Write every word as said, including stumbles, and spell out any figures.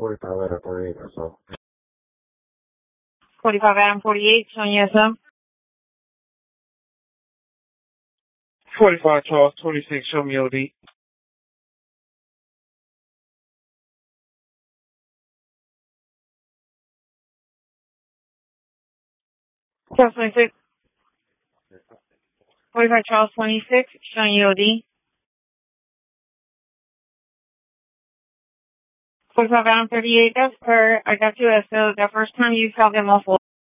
forty-five out of forty-eight or so. forty-five Adam forty-eight, showing you S M. forty-five Charles twenty-six, show me O D. Charles twenty-six. forty-five Charles twenty-six, showing you O D. forty-five Adam thirty-eight, that's per, I got you as so the first time you felt them multiple